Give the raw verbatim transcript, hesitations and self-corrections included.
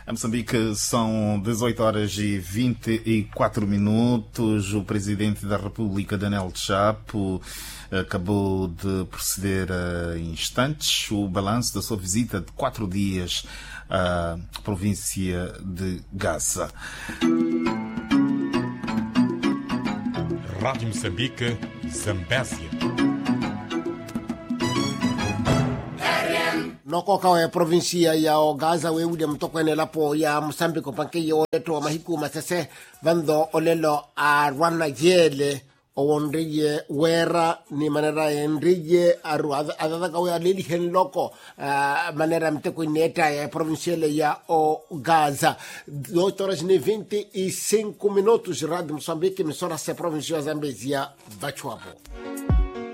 Em Moçambique são dezoito horas e vinte e quatro minutos. O Presidente da República, Daniel Chapo, acabou de proceder a instantes o balanço da sua visita de quatro dias à província de Gaza. Rádio Moçambique, Zambésia. Nokoka ya provinsia ya Gaza we William tokwene lapo ya Mozambique panke yo leto mahiku masese vando olelo a rwana jele owondriye wera ni manera endriye aru adada kawe alili hen loko uh, manera mteko ineta ya provinciale ya o Gaza. oito horas e vinte e cinco minutos. Rádio Moçambique, emissora se provincia Zambésia, Bachuapo.